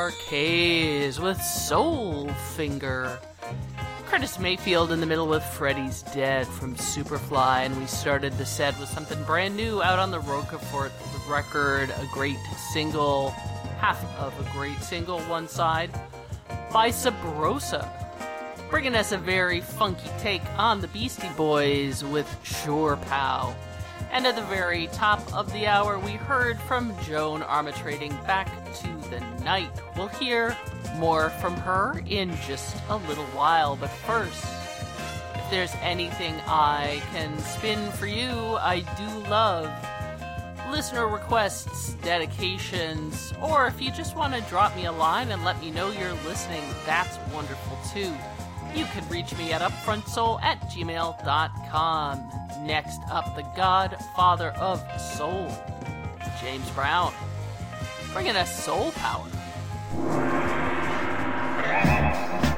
Arcades with Soul Finger. Curtis Mayfield in the middle with Freddy's Dead from Superfly, and we started the set with something brand new out on the Roquefort record, a great single, half of a great single, one side, by Sabrosa, bringing us a very funky take on the Beastie Boys with Shore Pow. And at the very top of the hour, we heard from Joan Armatrading, Back to the Night. We'll hear more from her in just a little while, but first, if there's anything I can spin for you, I do love listener requests, dedications, or if you just want to drop me a line and let me know you're listening, that's wonderful too. You can reach me at upfrontsoul@gmail.com. Next up, the godfather of soul, James Brown, bringing us Soul Power.